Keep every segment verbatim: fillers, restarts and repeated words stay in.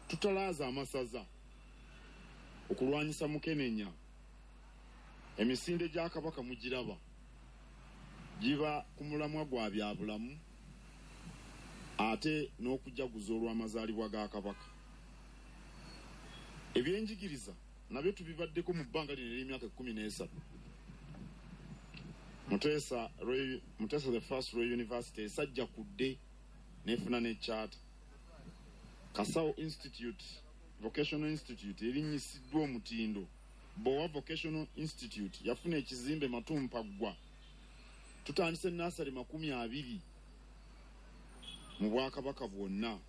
tutalaaza amasaza okulwanyisa Mukenenya. Emisinde gya Kabaka mugiraba giba ku mulamwa gwa byabulamu ate n'okujaguza olw'amazaalibwa ga Kabaka. Ebyenjigiriza nabyo tubivaddeko mu bbanga lino ery'emyaka ekkumi n'esatu. Mutesa Royal Mutesa the First Royal University esajja kudde nefuna ne charter. Kasawo Institute Vocational Institute erinnyisiddwa omutindo. Bowa Vocational Institute yafuna ekizimbe Matumpa gwa. Tutandise nasali makumi abiri mu Bwakabaka bwonna.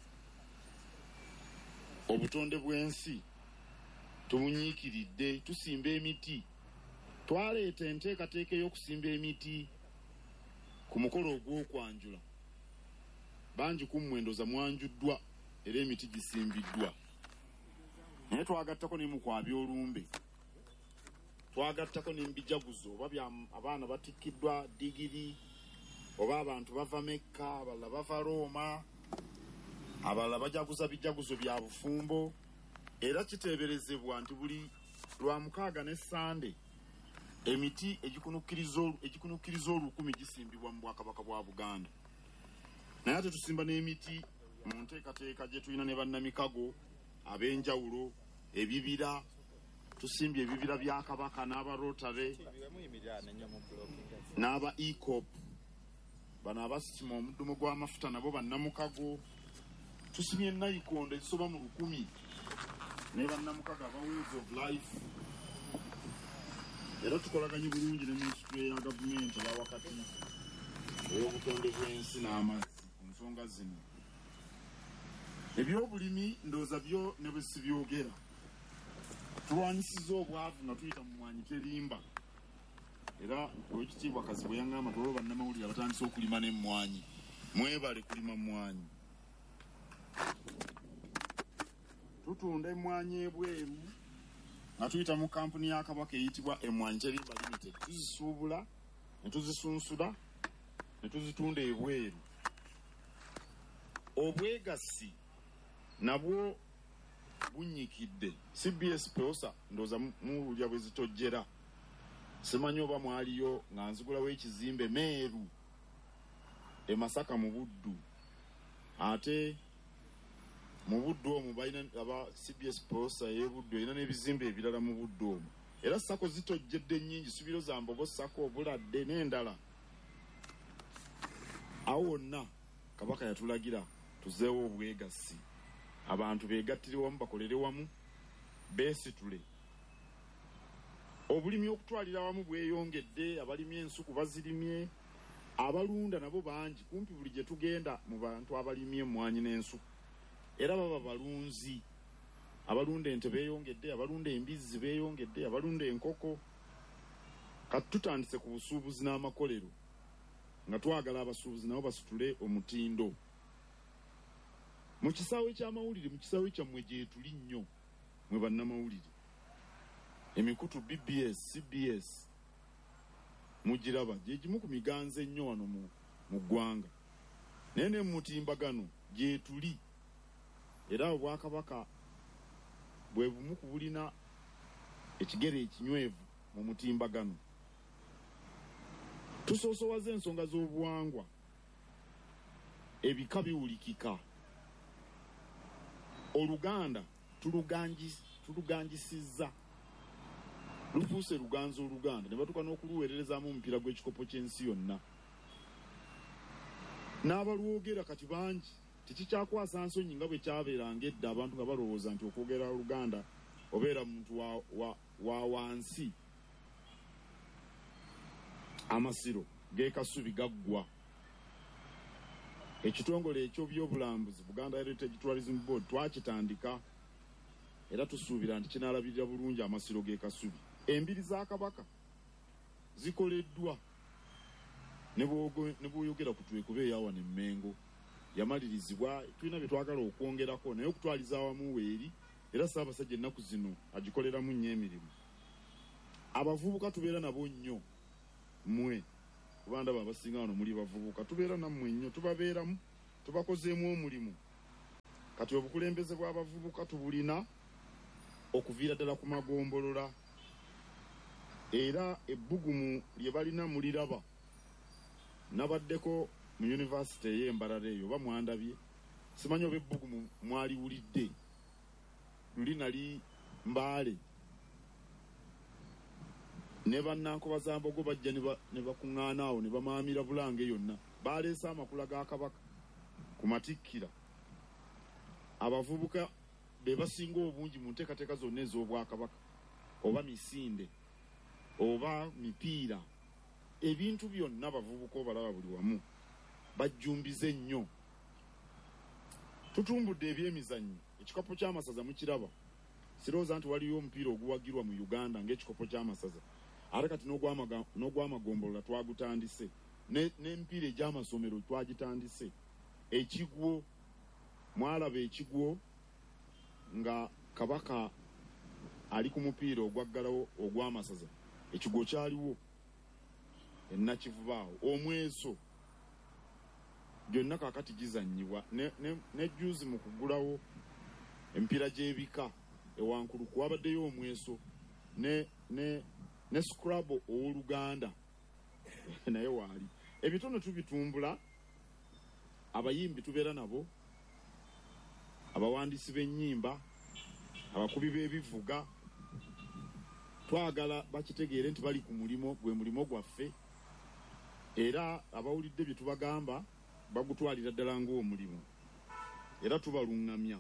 Obutonde bw'ensi tumunyiikiridde, tusimba emiti. Twaleeta enteekateeka y'okusimba emiti ku mukolo ogw'okwanjula. Bangi ku mmwendoza mwanjuddwa era emiti gisimbiddwa. Naye twagattako ne mu kwabya olumbe. Twagattako n'embijaguzo oba abaana batikkiddwa digiri oba abantu bava Mekka, abalala bava Roma, abalala bajaguza bijaguzo bya bufumbo. Era kiteeberezebwa nti buli lwa mukaaga ne Sande emiti egikunukkiriza egikunukkiriza olukumi gisimbibwa mu Bwakabaka bwa Buganda. Naye ate tusimba n'emiti mu nteekateeka gye tulina ne bannamikago ab'enjawulo, ebibira. Tusimbye ebibira bya Kabaka n'aba Rotary n'aba E C O P, bano abasima omuddumo gw'amafuta nabo bannamukago. Tusimye nayikondo ezisoba mu lukumi ne bannamukago aba Wheels of Life. Era tukolaganye bulungi ne Ministry ya Gavumenti aba wakati ey'obutonde bw'ensi n'amazzi ku nsonga zino. Ebyobulimi ndooza byo ne bwe sibyogera. Tulwanyisiza obwavu nga tuyita mu mwanyi terimba. Era Oweekitiibwa Kazibwe yaŋŋamba tuloba bannamawulire abatandise okulima n'emmwanyi. Mwebale kulima mmwanyi. Tutunda emmwanyi ebweru nga tuyita mu kampuni ya Kabaka eyitibwa Emmwanyi Terimba Limited. Tuzisuubula ne tuzisunsula ne tuzitunda ebweru. Obwegassi nabwo bunyikidde. C B S Peosa ndoza muwulya bwe zitojjera. Simanyi oba mwaliyo nga nzigulawo ekizimbe Meeru e Masaka mu Buddu. Ate mu Buddu omwo balina aba C B S Peosa ye Buddu erina n'ebizimbe ebirala mu Buddu omwo. Era sako zitojjedde nnyingi, Subiro za Mbogo sako, Buladde n'endala. Awo wonna Kabaka yatulagira tuzeewo obwegassi. Abantu beegattire wamu bakolere wamu beesitule. Obulimi okutwalira wamu bweyongedde, abalimi ensuku bazirimye, abalunda nabo bangi. Kumpi buli gye tugenda mu bantu abalimye emmwanyi n'ensuku era baba balunzi. Abalunda ente beeyongedde, abalunda embizzi beeyongedde, abalunda enkoko. Kati tutandise ku busuubuzi n'amakolero nga twagala abasuubuzi nabo basitule omutindo. Mu kisaawe ky'amawulire, mu kisaawe kyammwe gye tuli nnyo mwe bannamawulire. Emikutu B B S, C B S mugiraba gye gimu ku miganzo ennyo wano mu ggwanga. Naye ne mu mutimbagano gye tuli. Era Obwakabaka bwe bumu ku bulina ekigere ekinywevu mu mutimbagano. Tusoosowaza ensonga z'obuwangwa, ebika biwulikika. Oluganda tuluganjisizza lufuuse luganzo Oluganda ne batuuka n'okuluweererezaamu omupiira gw'ekikopo ky'ensi yonna. N'abalwogera kati bangi tekikyakwasa nsonyi nga bwe kyabeeranga edda, abantu nga balowooza nti okwogera Oluganda obeera muntu wa, wa, wa wansi. Amasiro g'ekasubi gaggwa. Ekitongole eky'ebyobulambuzi Buganda Heritage Tourism Board twakitandika era tusuubira nti kinaalabirira bulungi amasiro g'ekasubi. Embiri za Kabaka zikoleddwa ne bw'oyogera ku Twekube eyawa ne Mmengo yamalirizibwa. Tulina bye twagala okwongerako naye okutwaliza awamu weeri, era Ssaabasajja ennaku zino agikoleramu nnyo emirimu. Abavubuka tubeera nabo nnyo mmwe kuba ndaba abasinga wano muli bavubuka, tubeera nammwe nnyo, tubabeeramu, tubakozeemu omulimu. kati obukulembeze bw'abavubuka tubulina okuviira ddala ku magombolola era ebbugumu lye balina muliraba. Nabaddeko mu yunivasite ey'Embarara eyo oba mwandabye, simanyi oba ebbugumu mwaliwulidde. Luli nali Mbaale ne bannankobaza-mbogo bajja ne bakuŋŋaana awo ne bamaamira Bulange yonna, baleese amakula ga Kabaka ku matikkira. Abavubuka be basinga obungi mu nteekateeka zonna ez'Obwakabaka, oba misinde oba mipiira, ebintu byonna abavubuka obalaba buli wamu bajjumbize nnyo. Tutumbudde ebyemizannyo, ekikopo ky'amasaza mukiraba. Sirowooza nti waliyo omupiira oguwagirwa mu Uganda ng'ekikopo ky'amasaza, ate kati n'ogw'amagombolola twagutandise, n'emipiira egy'amasomero twagitandise. Ekigwo, mwalaba ekigwo nga Kabaka ali ku mupiira ogwaggalawo ogw'amasaza, ekigwo kyaliwo ennakivubaawo. Omweso gyonna kaakati gizannyibwa, ne juzi mu kugulawo emipiira gy'ebika ewankulu kwabaddeyo omweso ne ne ne scrabble ow'Oluganda naye waali. Ebitono tubitumbula, abayimbi tubeera nabo, abawandiisi b'ennyimba, abakubi b'ebivuga. Twagala bakitegeere nti bali ku mulimo, gwe mulimo gwaffe, era abawulidde bye tubagamba bagutwalira ddala ng'omulimu, era tubaluŋŋamya.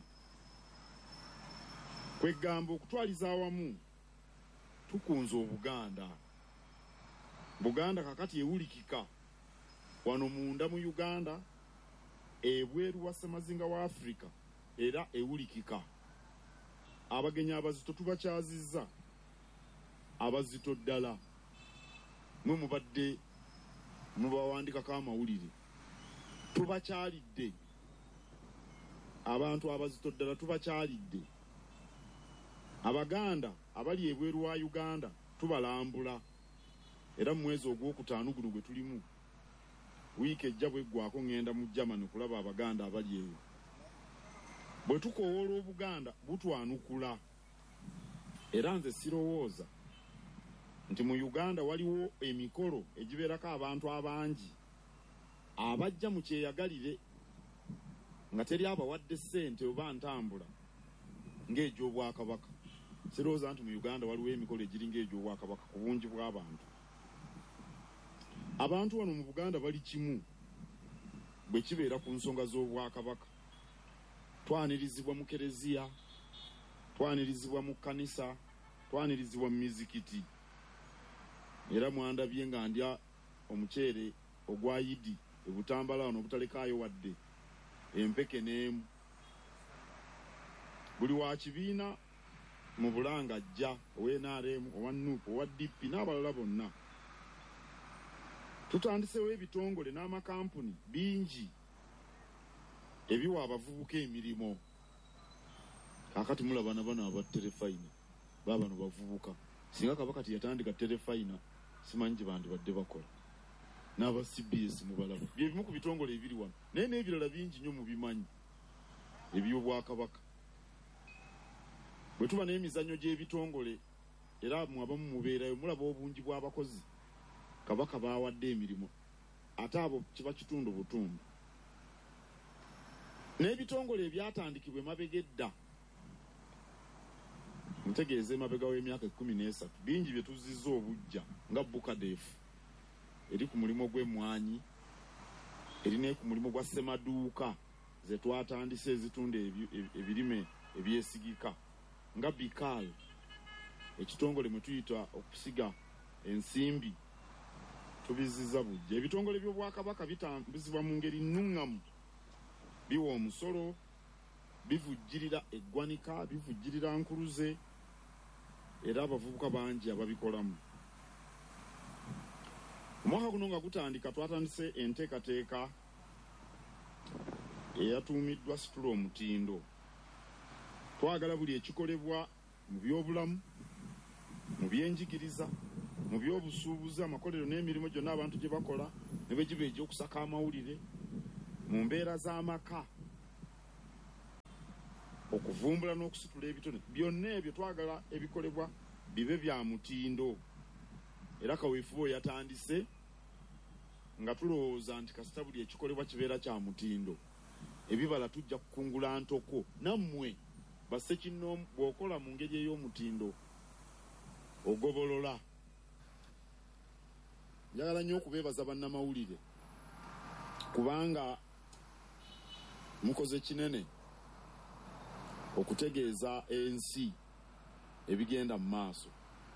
Kwegamba okutwaliza awamu tukunze Obuganda. Buganda kakati ewulikika wano munda mu Uganda, ebweru wa Ssemazinga wa Afrika, era ewulikika. Abagenyi abazito tubakyazizza, abazito ddala. Mwe mubadde mubawandikako amawulire, tubakyalidde. Abantu abazito ddala tubakyalidde. Abaganda abali ebweru wa Uganda tubalambula, era mu mwezi ogwokutaano guno gwe tulimu, wiiki ejja bweggwako ŋŋenda mu Germany kulaba Abaganda abali eyo. Bwe tukowoola Obuganda butwanukula, era nze sirowooza nti mu Uganda waliwo emikolo egibeerako abantu abangi abajja mu kyeyagalire nga teri abawadde ssente oba ntambula ng'egy'Obwakabaka. Sirowooza nti mu Uganda waliwo emikolo egiri ng'egy'Obwakabaka ku bungi bw'abantu. Abantu wano mu Buganda bali kimu bwe kibeera ku nsonga z'Obwakabaka. Twanirizibwa mu kereziya, twanirizibwa mu kkanisa, twanirizibwa mu mizikiti. Era mwandabye nga ndya omuceere ogwa Yidi e Butambala wano obutalekaayo wadde empeke n'emu. Buli wa kibiina mu Bulanga ajja, owa N R M, owa N U P, owa D P n'abalala bonna. Tutandisewo ebitongole n'amakampuni bingi ebiwa abavubuka emirimu. Kaakati mulaba na bano aba Terefayina, baabano bavubuka. Singa Kabaka teyatandika Terefayina, simanyi gye bandibadde bakola. N'aba C B S mubalaba. Bye bimu ku bitongole ebiri wano, naye n'ebirala bingi nnyo mu bimanyi eby'Obwakabaka. Bwe tuba n'emizannyo gy'ebitongole, era mwabamu mubeerayo, mulaba obungi bw'abakozi Kabaka baawadde emirimu, ate abo kiba kitundu butundu. N'ebitongole ebyatandikibwa emabega edda, ntegeeza emabega w'emyaka ekkumi n'esatu, bingi bye tuzizza obujja nga Bukadefu eri ku mulimu gw'emmwanyi, eri ne ku mulimu gwa Ssemaduuka ze twatandise ezitunda ebirime ebyesigika, nga Bikal, ekitongole mwe tuyita okusiga ensimbi, tubizizza bujja. Ebitongole by'Obwakabaka bitambuzibwa mu ngeri nnuŋŋamu, biwa omusolo, bivujjirira eggwanika, bivujjirira nkuluze, era abavubuka bangi ababikolamu. Omwaka guno nga gutandika twatandise enteekateeka eyatuumiddwa situla omutindo. Twagala buli ekikolebwa mu by'obulamu, mu byenjigiriza, mu by'obusuubuzi, amakolero n'emirimu gyonna abantu gye bakola, ne bwe giba egy'okusaka amawulire, mu mbeera z'amaka, okuvumbula n'okusitula ebitone byonna ebyo twagala ebikolebwa bibe bya mutindo era kaweefube yatandise nga tulowooza nti kasita buli ekikolebwa kibeera kya mutindo ebibala tujja kukungula ntoko nammwe bassekinnoomu bw'okola mu ngeri ey'omutindo ogobolola. Njagala nnyo okubeebaza bannamawulire kubanga mukoze kinene okutegeeza ensi ebigenda mu maaso.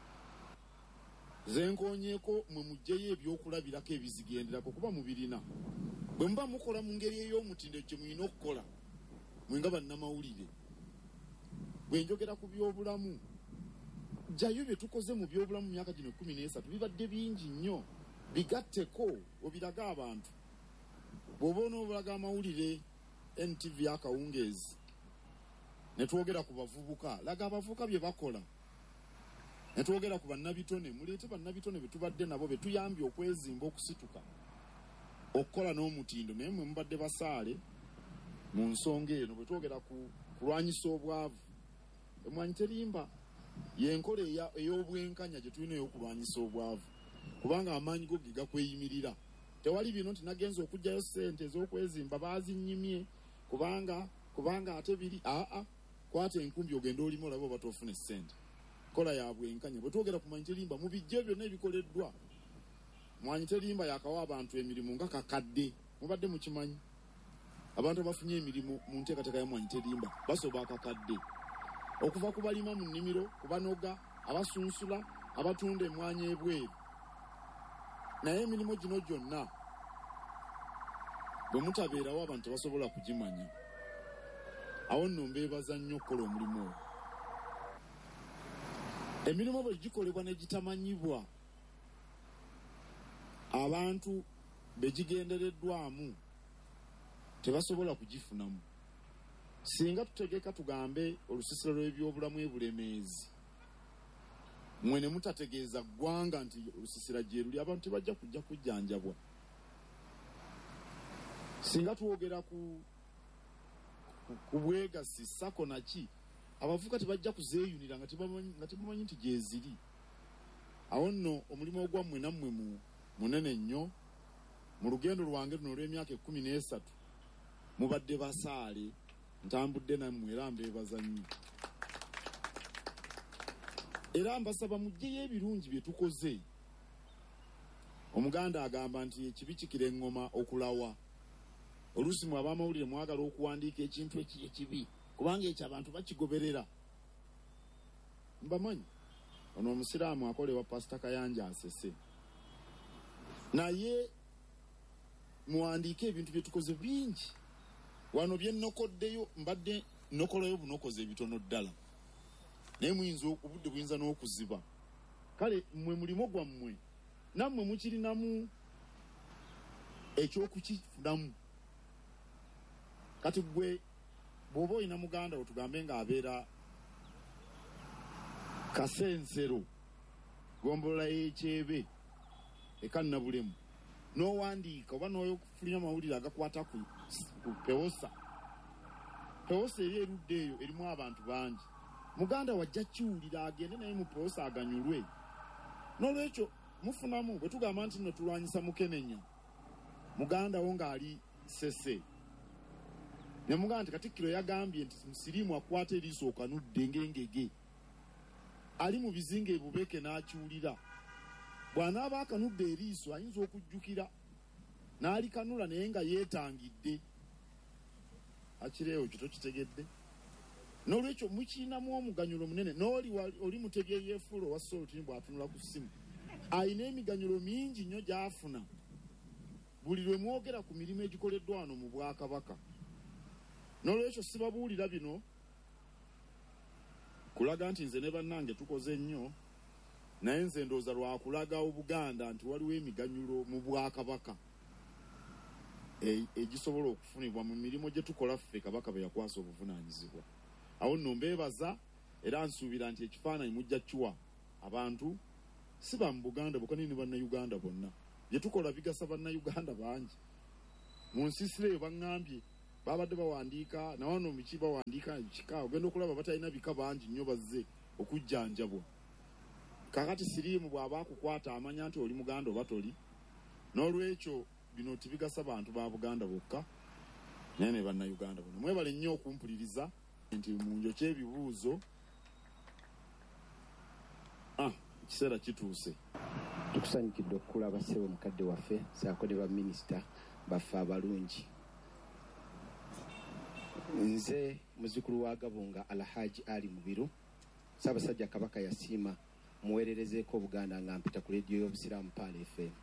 Ze nkoonyeeko mwe muggyeyo ebyokulabirako ebizigenderako kuba mubirina. Bwe muba mukola mu ngeri ey'omutindo kye mulina okukola mwe nga bannamawulire. Bwe njogera ku byobulamu, jjayo bye tukoze mu byobulamu mu myaka gino ekkumi n'esatu bibadde bingi nnyo. Bigatteko obiraga abantu. Bw'oba onoobulaga amawulire N T V akawungeezi ne twogera ku bavubuka, laga abavubuka bye bakola. Ne twogera ku bannabitone, muleete bannabitone be tubadde nabo be tuyambye okwezimba okusituka okukola n'omutindo, naye mwe mubadde basaale mu nsonga eno. Bwe twogera ku kulwanyisa obwavu, emwanyi terimba y'enkola ey'obwenkanya gye tulina ey'okulwanyisa obwavu kubanga amaanyi go ge gakweyimirira. Tewali bino nti nagenza okugyayo ssente ez'okwezimba baazinnyimye kubanga kubanga ate biri aa kwata enkumbi ogenda olimo olaba oba toofuna essente. Kola ya bwenkanya. Bwe twogera ku mwanyi terimba mu bijjo byonna ebikoleddwa, mwanyi terimba yakawa abantu emirimu nga kakadde. Mubadde mukimanyi abantu abafunye emirimu mu nteekateeka ya mwanyi terimba basoba akakadde, okuva ku balima mu nnimiro, ku banoga, abasunsula, abatunda emwanyi ebweru. Naye emirimu gino gyonna bwe mutabeerawo abantu tebasobola kugimanya. Awo nno mbeebaza nnyo okukola omulimu ogwo. Emirimu bwe gikolebwa ne gitamanyibwa, abantu be gigendereddwamu tebasobola kugifunamu. Singa tutegeka tugambe olusiisira lw'ebyobulamu ebulemeezi, mwe ne mutategeeza ggwanga nti olusiisira gye luli, abantu tebajja kujja kujjanjabwa. Singa twogera ku ku bwegasi sako naki, abavuka tebajja kuzeeyunira nga tebamanyi nti gyeziri. Awo nno omulimu ogwammwe nammwe mu munene nnyo. Mu lugendo lwange luno olw'emyaka ekkumi n'esatu mubadde basaale, ntambudde nammwe era mbeebaza nnyo. Era mbasaba muggyeyo ebirungi bye tukoze. Omuganda agamba nti ekibi kikira eŋŋoma okulawa. Oluusi mwe ab'amawulire mwagala okuwandiika ekintu ekibi kubanga ekyo abantu bakigoberera. Mbamanyi ono omusiraamu akolebwa Pasita Kayanja Asese, naye muwandiike ebintu bye tukoze bingi. Wano bye nnokoddeyo mbadde nnokolayo bunokoze ebitono ddala, naye muyinza obudde buyinza n'okuziba. Kale mmwe mulimo gwammwe nammwe mukirinamu ekyokukifunamu. Kati gwe bw'oba olina muganda wo tugambe ng'abeera Kasensero, gombolola y'ekyebe eka Nabulemu, n'owandiika oba n'oyokufulira amawulire agakwata ku Pewosa. Pewosa eri erudde eyo erimu abantu bangi. Muganda wajja kiwulira agende naye mu Pewosa aganyulwe. N'olwekyo mufunamu. Bwe tugamba nti nno tulwanyisa Mukenenya, muganda wo ng'ali Ssese, ne muganda nti Katikkiro yagambye nti musiriimu akwata eriiso okanudde ng'engege, ali mu bizinga ebubeke n'akiwulira. Bw'anaaba akanudde eriiso ayinza okujjukira n'alikanula naye nga yeetangidde. Akireewo kyo tokitegedde. N'olwekyo mukirinamu omuganyulo munene. N'oli oli mutegeeyi yeefuula owa Solotini bw'atunula ku ssimu, ayina emiganyulo mingi nnyo gy'afuna buli lwe mwogera ku mirimu egikoleddwa wano mu Bwakabaka. N'olwekyo sibabuulira bino kulaga nti nze ne bannange tukoze nnyo, naye nze ndowooza lwakulaga Obuganda nti waliwo emiganyulo mu Bwakabaka egisobola okufunibwa mu mirimu gye tukola ffe Kabaka be yakwasa obuvunaanyizibwa. Awo nno mbeebaza era nsuubira nti ekifaananyi mujja kiwa abantu si ba mu Buganda bokka ne bannayuganda bonna. Bye tukola bigasa bannayuganda bangi. Mu nsiisira eyo baŋŋambye babadde bawandiika na wano miki bawandiika kika ogenda okulaba batalina bika bangi nnyo bazze okujjanjabwa. Kakati siriimu bw'aba akukwata amanya nti oli Muganda oba toli. N'olwekyo bino tibigasa bantu ba Buganda bokka naye ne bannayuganda bonna. Mwebale nnyo okumpuliriza nti mu njo ky'ebibuuzo ah kiseera kituuse. Tukusanyukidde okulaba ssebo mukadde waffe saako ne baminisita baffe abalungi. Nze muzukulu wa Gabunga Alhaji Ali Mubiru, Ssaabasajja Kabaka yasiima muweererezeeko Buganda nga mpita ku leediyo y'Obusiraamu Paala F M.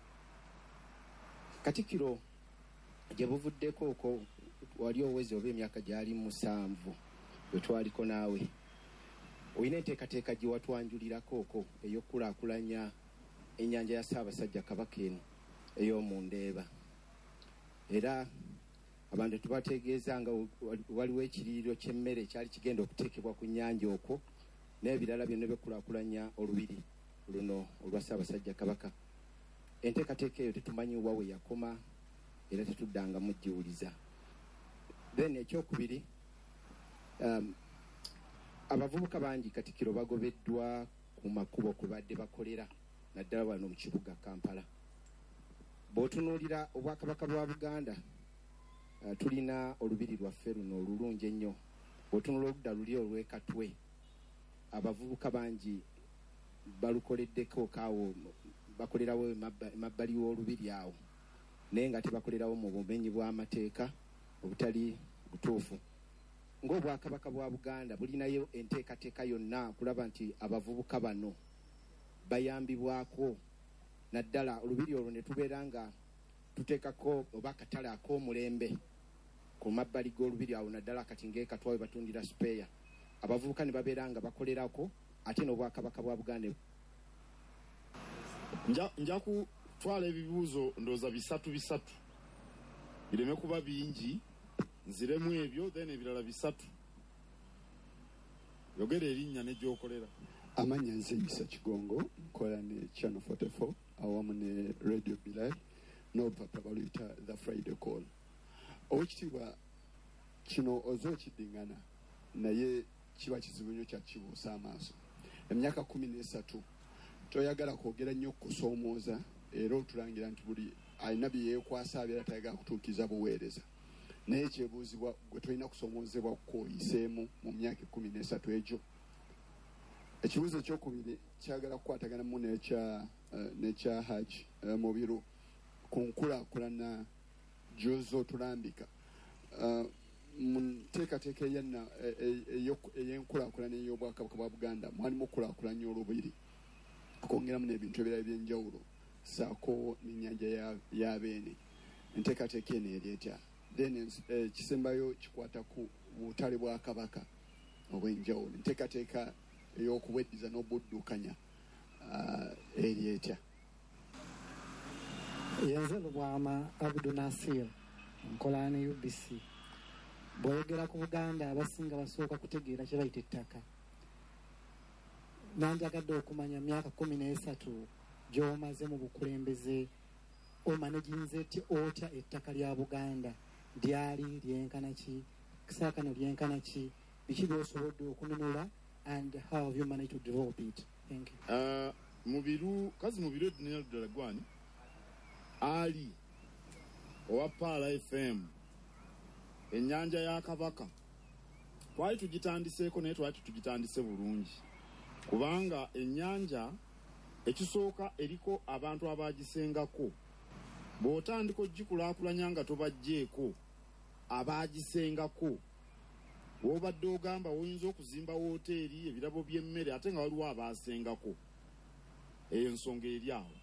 Katikkiro gye buvuddeko okwo wali owezi oba emyaka gyali musanvu bwe twaliko naawe. Oyina enteekateeka gye watwanjulirako okwo ey'okulaakulanya ennyanja ya Ssaabasajja Kabaka eno ey'omu Ndeeba. Era abantu tubategeeza nga waliwo ekiriiro ky'emmere ekyali kigenda okuteekebwa ku nnyanja okwo n'ebirala byonna byekulaakulanya olubiri luno olwa Ssaabasajja Kabaka. Enteekateeka eyo tetumanyi wa we yakoma era tetuddanga muggiwuliza. Then ekyokubiri, um, abavubuka bangi Katikkiro bagobeddwa ku makubo kwe badde bakolera naddala wano mu kibuga Kampala. Bw'otunuulira Obwakabaka bwa Buganda, uh, tulina olubiri lwaffe luno olulungi ennyo. Bw'otunula oludda luli olw'Ekatwe, abavubuka bangi balukoleddeko kaawo bakolerawo emabbali w'olubiri awo naye nga tebakolerawo mu bumenyi bw'amateeka obutali butuufu. Ng'Obwakabaka bwa Buganda bulinayo enteekateeka yonna kulaba nti abavubuka bano bayambibwako naddala olubiri olwo ne tubeera nga tuteekako oba akatale ak'omulembe ku mabbali g'olubiri awo naddala kati ng'ekatwawe batundira speya. Abavubuka ne babeera nga bakolerako ate n'Obwakabaka bwa Buganda. Nja, nja kutwala ebibuuzo ndooza bisatu bisatu bireme kuba bingi nziremu ebyo then ebirala bisatu. Yogera erinnya ne gy'okolera. Amanya nze Isa Kigongo nkola ne Channel forty-four awamu ne Radio Bilal n'olupapula baluyita The Friday Call. Owekitiibwa kino ozo okiddingana naye kiba kizibu nnyo kya kibuusa amaaso. Emyaka kumi n'esatu toyagala kwogera nnyo kusoomooza era otulangira nti buli alina bye yeekwasa abeera tayagala kutuukiza buweereza. Naye kyebuuzibwa gwe tolina kusoomoozebwa kwoyiseemu mu myaka kumi n'esatu egyo. Ekibuuzo ekyokubiri kyagala kukwataganamu n'ekya uh, n'ekya Haji uh, Mubiru ku nkulaakulana gy'oza otulambika. Uh, mu nteekateeka yenna ey'enkulaakulana ey'Obwakabaka bwa Buganda mwalimu okulaakulanya olubiri okongeramu n'ebintu ebirala by'enjawulo saako n'ennyanja ya Beene. Enteekateeka eno eri etya? Then ekisembayo uh, kikwata ku butale bwa Kabaka obw'enjawulo. Enteekateeka ey'okubweddiza n'obuddukanya uh, eri etya? Yenze Lubwama Abdu Nasir nkola ne U B C. Bw'oyogera ku Buganda abasinga basooka kutegeera kye bayita ettaka. Nanjagadde okumanya myaka kumi n'esatu gy'omaze mu bukulembeze omanaginze otya ettaka lya Buganda lyali lyenkana ki, kisaakano lyenkana ki, biki by'osobodde okununula and how have you managed to develop it? Thank you. Uh, Mubiru, kazi Mubiru Daniel Dalagwani Ali owa Paala F M ennyanja ya Kabaka twali tugitandiseeko naye twali tugitandise bulungi kubanga ennyanja ekisooka eriko abantu abagisengako bw'otandika ogikulaakulanya nga tobajjeeko abagisengako bw'obadde ogamba oyinza okuzimba wooteeri ebirabo by'emmere ate nga waliwo abaasengako. Eyo ensonga eri awo.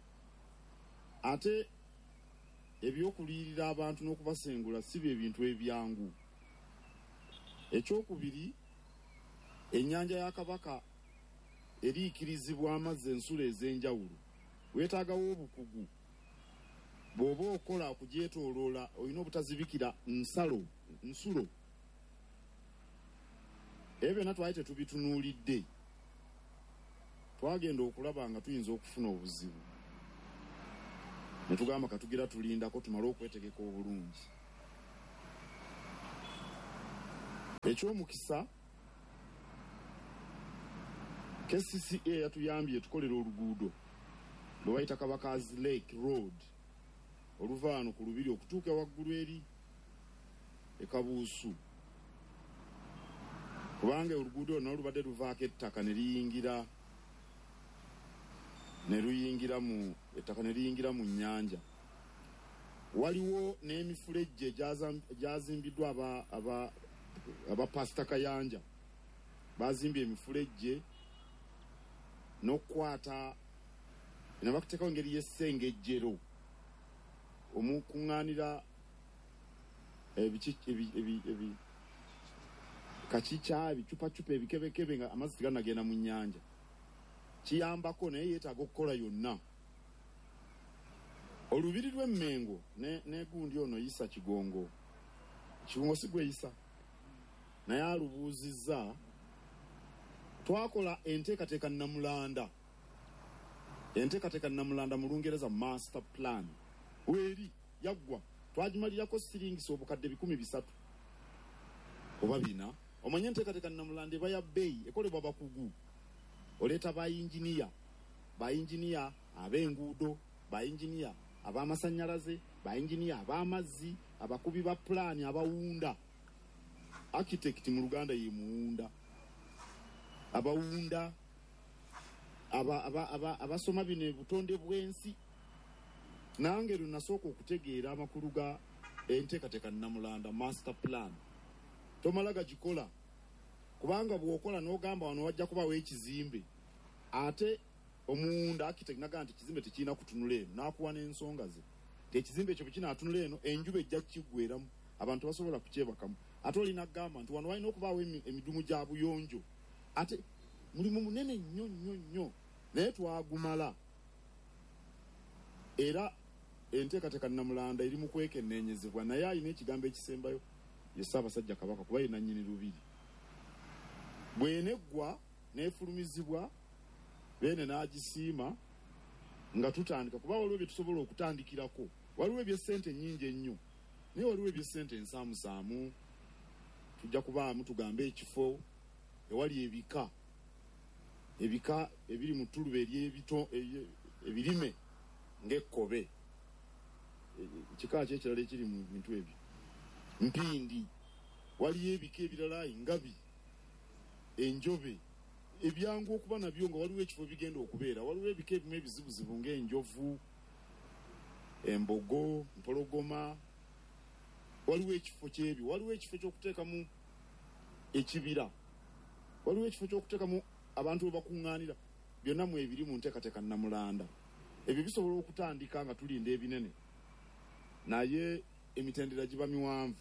Ate ebyokuliyirira abantu n'okubasengula si bye bintu ebyangu. Ekyokubiri, ennyanja ya Kabaka eriikirizibwa amazzi ensulo ez'enjawulo. Weetaagawo obukugu. Bw'oba okola okugyetooloola olina obutazibikira nsalo nsulo. Ebyo byonna twali tetubitunuulidde. Twagenda okulaba nga tuyinza okufuna obuzibu. Ne tugamba katugira tulindako tumale okwetegeka obulungi. ekyomukisa K C C A yatuyambye tukolera oluguudo lwe bayita Kabakazi Lake Road oluva wano ku lubiri okutuuka waggulu eri e Kabuusu, kubanga oluguudo luno lubadde luvaako ettaka ne liyingira ne luyingira mu ettaka ne liyingira mu nnyanja. Waliwo n'emifulejje gyazimbiddwa aba aba aba Pastor Kayanja bazimbye emifulejje n'okukwata ne bakuteekawo engeri y'essengejjero omukuŋŋaanira ebi kakica ebicupacupa ebikebekebe nga amazzi teganagenda mu nnyanja. Kiyambako naye yeetaaga okukola yonna. Olubiri lw'Emmengo negundi ono Isa Kigongo, Kigongo si gwe Isa naye alubuuzizza, twakola enteekateeka Namulanda, enteekateeka Namulanda mu Lungereza master plan weri yaggwa twagimalirako siringisa obukadde bikumi bisatu oba bina. Omanye enteekateeka Namulanda eba ya bbeeyi ekolebwa bakugu, oleeta bayinginiya bayinginiya ab'enguudo, bayinginiya ab'amasannyalaze, bayinginiya ab'amazzi, abakubi ba pulaani, abawunda. Architect mu Luganda ye muwunda, abawunda aba aba aba abasoma bino butonde bw'ensi. Nange lunasooka okutegeera amakulu ga enteekateeka Namulanda master plan tomala gagikola, kubanga bw'okola n'ogamba wano wajja kubawo ekizimbe ate omuwunda architect naga nti ekizimbe tekirina kutunula eno, n'akuwa n'ensonga ze nti ekizimbe ekyo bwe kinaatunula eno enjuba ejja kukigweramu, abantu basobola kukyebakamu. Ate olina kugamba nti wano walina okubaawo emidumu gya buyonjo, ate mulimu munene nnyo nnyo nnyo naye twagumala. Era enteekateeka Namulanda eri mu kwekenneenyezebwa, naye alina ekigambo ekisembayo ye Ssaabasajja Kabaka kuba ye nannyini lubiri. Bw'eneggwa n'efulumizibwa beene n'agisiima nga tutandika, kuba waliwo bye tusobola okutandikirako. Waliwo ebyessente nnyingi ennyo naye waliwo ebyessente ensaamusaamu. Tujja kubaamu tugambe ekifo ewali ebika ebika ebiri mu ttuluba ery'ebito ebirime ng'ekkobe, kika kyekirala ekiri mu bintu ebyo, mpindi. Waliyo ebika ebirala engabi, enjobe, ebyangu okuba nabyo nga waliwo ekifo bigenda okubeera. Waliwo ebika ebimu ebizibuzibu ng'enjovu, embogo, mpologoma. Waliwo ekifo kyebyo, waliwo ekifo ky'okuteekamu ekibira, waliwo ekifo ky'okuteekamu abantu we bakuŋŋaanira. Byonna mu ebiri mu nteekateeka Namulanda. Ebyo bisobola okutandika nga tulinda ebinene, naye emitendera giba miwanvu.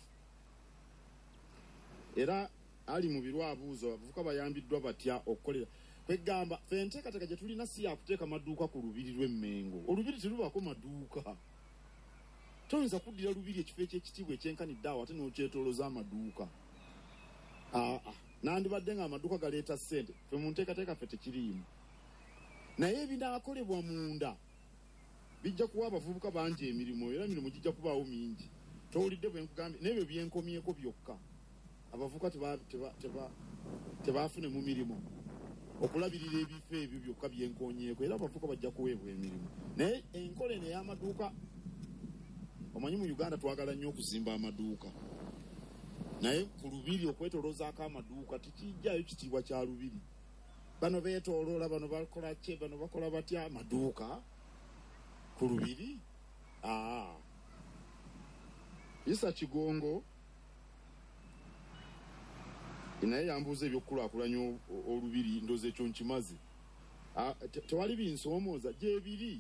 Era ali mu birwabuuzo abavubuka bayambiddwa batya okukolera kwegamba fe enteekateeka gye tulina si yakuteeka maduuka ku lubiri lw'Emmengo. Olubiri terubaako maduuka. Toyinza kuddira lubiri ekifo eky'ekitiibwa ekyenkanidde awo ate n'okyetoolooza amaduuka. Aa nandibadde nga amaduuka galeeta ssente, fe mu nteekateeka ffe tekiriimu. Naye ebinaakolebwa munda bijja kuwa abavubuka bangi emirimu, era emirimu gijja kubaawo mingi. Towulidde bwe nkugambye n'ebyo byenkomyeko byokka abavubuka tebaafune mu mirimu, okulabirira ebifo ebyo byokka byenkonyeeko, era abavubuka bajja kuweebwa emirimu. Naye enkola eno ey'amaduuka, omanyi mu Uganda twagala nnyo okuzimba amaduuka, naye ku lubiri okwetoloozaako amaduuka tekijjayo kitiibwa kya lubiri. Bano beetooloola, bano bakola kye, bano bakola batya, amaduuka ku lubiri. Aa Isa Kigongo naye yambuuza ebyokukulaakulanya olubiri, ndoozi ekyo nkimaze. Tewali binsoomooza gyebiri.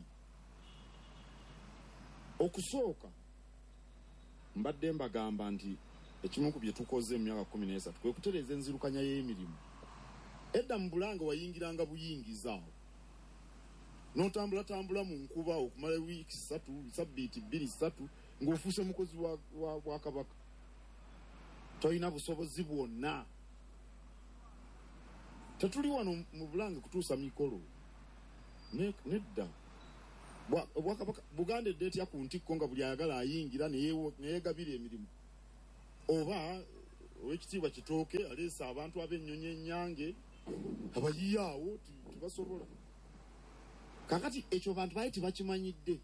Okusooka mbadde mbagamba nti ekimu ku bye tukoze mu myaka kkumi n'esatu kwe kutereeza enzirukanya y'emirimu. Edda mu Bulange wayingiranga buyingiza awo, n'otambulatambula mu nkuba okumala wiiki ssatu, sabbiiti bbiri ssatu ng'ofuuse mukozi wa Bwakabaka. Tolina busobozi bwonna. Tetuli wano mu Bulange kutuusa mikolo. Nedda. Obwakabaka Buganda eddeetya ku ntikko nga buli ayagala ayingira neyeegabira emirimu. Oba owekitiibwa Kitooke aleesa abantu ab'ennyonyi ennyange abayiyaawo tebasobola. Kakati ekyo abantu baali tebakimanyidde.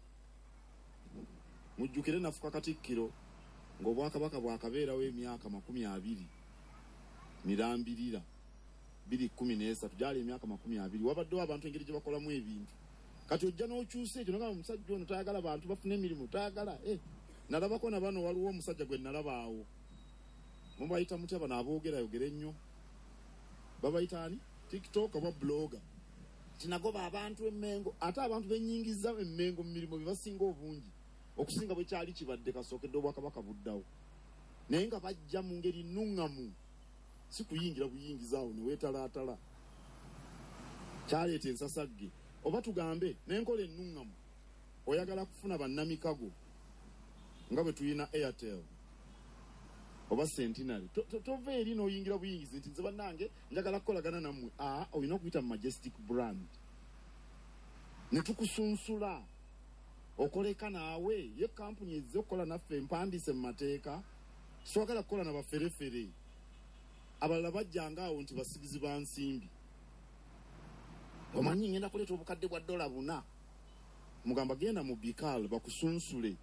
Mujjukire nafuka Katikkiro ng'Obwakabaka bwakabeerawo emyaka makumi abiri mirambirira biri kkumi n'esatu gyali emyaka makumi abiri wabaddewo abantu engeri gye bakolamu ebintu. Kati ojja n'okyusa ekyo nogamba omusajja ono tayagala bantu bafune emirimu tayagala. Eh, nalabako na bano waliwo omusajja gwe nalabaawo. Mubayita mutya bano aboogerayogera ennyo? Babayita ani? TikTok oba blogger. Kinagoba abantu emmengo ate abantu bennyingiza emmengo mu mirimu bebasinga obungi okusinga bwe kyali kibadde kasookedde Obwakabaka buddawo. Naye nga bajja mu ngeri nnuŋŋamu, si kuyingira buyingizaawo ne weetalaatala. Kyaleeta ensasagge. Oba tugambe n'enkola ennungamu oyagala kufuna bannamikago nga bwe tulina Airtel oba Centenary, tova eri n'oyingira buyingizi nti nze bannange njagala kukolagana nammwe. Aa, olina okuyita mu Majestic brand ne tukusunsula okoleka naawe. Ye kampuni ezze okukola naffe empandiise mu mateeka, siwagala kukola na baferefere abalala bajjanga awo nti basigizi ba nsimbi. Omanyi ngenda kuleeta obukadde bwa dola buna, mugamba genda mu Bikal bakusunsule.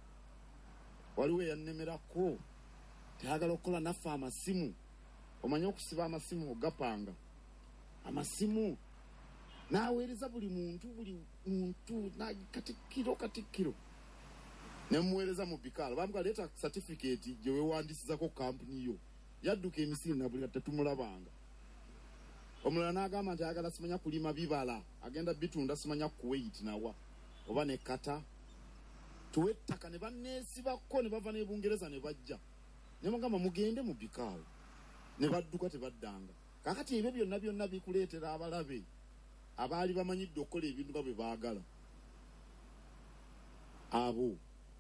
Waliwo eyannemerako tayagala okukola naffe amasimu. Omanyi okusiba amasimu ogapanga amasimu n'aweereza buli muntu buli muntu Katikkiro Katikkiro nemuweereza mu Bikal. Bamuga leeta certificate gye weewandisizako kampuni yo. Yadduka emisiri na buli tetumulabanga. Omulala n'agamba nti ayagala simanya kulima bibala, agenda bitunda simanya Kuwait nawa oba ne kata. Tuwe ettaka ne banneesibako ne bava ne Bungereza ne bajja. Ne mugamba mugende mu Bikal. Ne badduka tebaddanga. Kakati ebyo byonna byonna bikuleetera abalabe abaali bamanyidde okukola ebintu nga bwe baagala. Abo.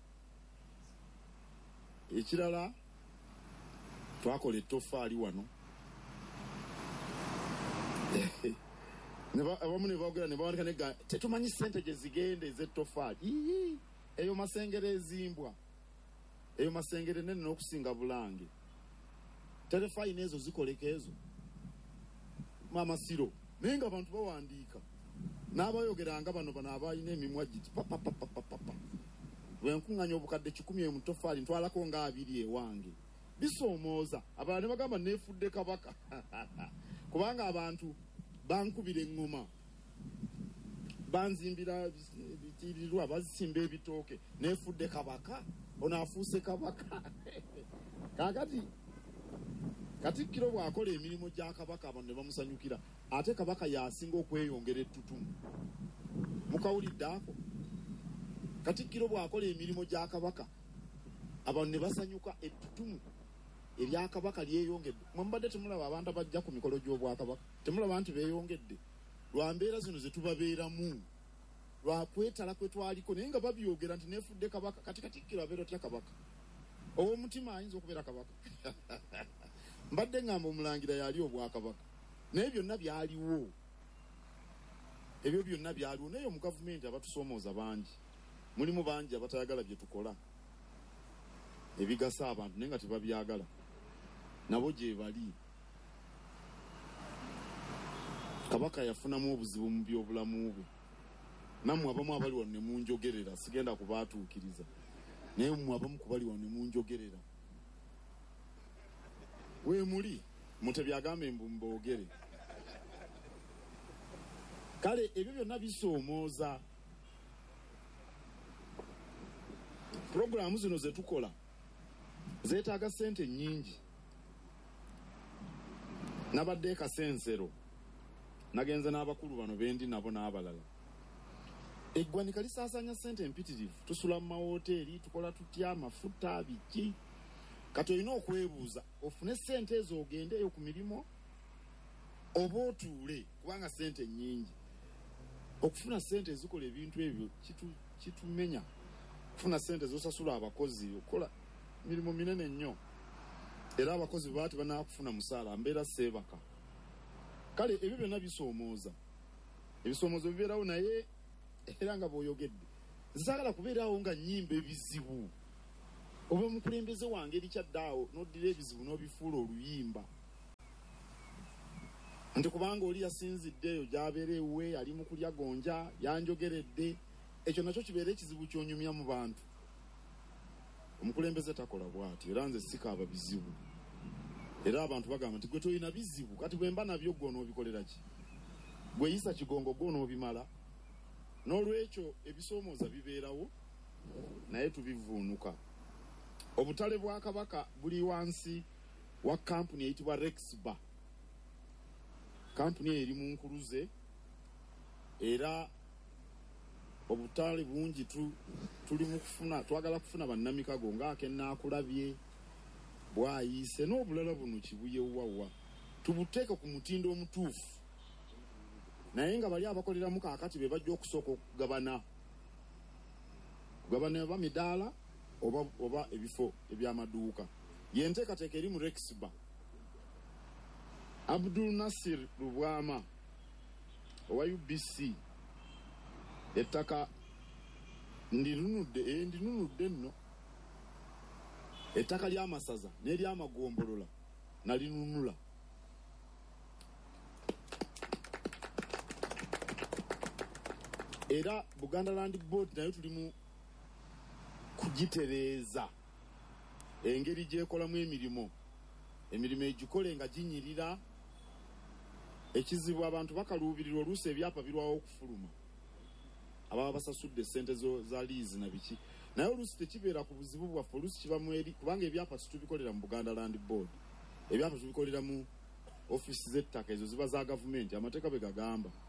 Ekirala twakola ettoffaali wano. Abamu ne boogera ne bawandika ne tetumanyi ssente gye zigenda ez'ettoffaali. Eyo Masengere ezimbwa. Eyo Masengere nene n'okusinga Bulange. Terefayina ezo zikoleka ezo. Mama Siro. Naye nga abantu bawandiika. N'abayogeranga bano bano abalina emimwa giti papa papa papa. Bwe nkuŋŋanya obukadde kikumi mu ttoffaali ntwalako nga abiri ewange. Bisoomooza. Abalala ne bagamba neefudde kabaka. Kubanga abantu bankubira eŋŋoma, banzimbira ebitiirirwa, bazisimba ebitooke, neefudde kabaka, ono afuuse kabaka. Kaakati Katikkiro bw'akola emirimu gya kabaka abantu ne bamusanyukira, ate kabaka y'asinga okweyongera ettutumu. Mukawulidde ako? Katikkiro bw'akola emirimu gya kabaka abantu ne basanyuka, ettutumu erya kabaka lyeyongedde. Mwambadde temulaba abantu abajja ku mikolo gy'Obwakabaka? Temulaba nti beeyongedde? Lwa mbeera zino ze tubabeeramu, lwa kwetala kwe twaliko, naye nga babyogera nti neefudde kabaka. Kati Katikkiro abeera otya kabaka? Ow'omutima ayinza okubeera kabaka? Mbadde ngamba omulangira yali Obwakabaka, naye byonna byaliwo. Ebyo byonna byaliwo, naye mu gavumenti abatusoomooza bangi. Mulimu bangi abatayagala bye tukola ebigasa abantu naye nga tebabyagala. Nabo gye bali. Kabaka yafunamu obuzibu mu byobulamu bwe. Nammwe abamu abali wano ne munjogerera, sigenda kubaatuukiriza, naye mmwe abamu ku bali wano ne munjogerera. We muli mutebyagambe mbu mboogere. Kale ebyo byonna bisoomooza. Programu zino ze tukola zeetaaga ssente nnyingi. Nabadde Kasensero, nagenze n'abakulu bano bendi nabo n'abalala. Eggwanika lisaasaanya ssente empitirivu. Tusula mu mawoteeri, tukola tutya, amafuta, biki. Kati olina okwebuuza, ofune ssente ezo ogendeyo ku mirimu oba otuule, kubanga ssente nnyingi. Okufuna ssente ezikola ebintu ebyo kitumenya. Kufuna ssente zosasula abakozi, okola mirimu minene nnyo. Era abakozi baati banaakufuna musaala, mbeera seebaka. Kale ebyo byonna bisoomooza. Ebisoomoozo bibeerawo naye era nga bw'oyogedde. Nsaagala kubeerawo nga nnyimba ebizibu. oba omukulembeze wange erikyaddeawo noddira ebizibu n'obifuula oluyimba nti kubanga oli yasinziddeeyo gy'abeera ewuwe ali mu kulya gonja yanjogeredde ekyo nakyo kibeera ekizibu kyonyumya mu bantu. Omukulembeze takola bw'ati era nze sikaaba bizibu era abantu bagamba nti gwe toyina bizibu kati bwe mba nabyo gwe onoobikolera ki gwe yisa kigongo gwe onoobimala. N'olwekyo ebisoomooza bibeerawo naye tubivuunuka. Obutale bwa Kabaka buli wansi wa kampuni eyitibwa Rexba. Kampuni eri mu Nkuluze era obutale bungi tu, tuli mu kufuna twagala kufuna bannamikago ng'akennaakulabye bwayise n'obulala buno kibuye wawa tubuteeke ku mutindo omutuufu naye nga bali abakoleramu kaakati be bajja okusooka okugabana kugabana oba midaala oba, oba ebifo eby'amaduuka. Yenteekateeka eri mu Rexba. Abdul Nasir Lubwama owa U B C ettaka ndinunudde eh, ndinunudde nno ettaka ly'amasaza n'eryamagombolola nalinunula. Era Buganda Land Board nayo tulimu kugitereeza engeri gyekolamu emirimu emirimu egikole nga ginyirira. Ekizibu abantu bakaluubirirwa oluusi ebyapa birwawo okufuluma ababa basasudde ssente za liizi na biki naye oluusi tekibeera ku buzibu bwaffe oluusi kiba mu eri kubanga ebyapa situbikolera mu Buganda Land Board ebyapa tubikolera mu ofiisi z'ettaka ezo ziba za gavumenti amateeka be gagamba.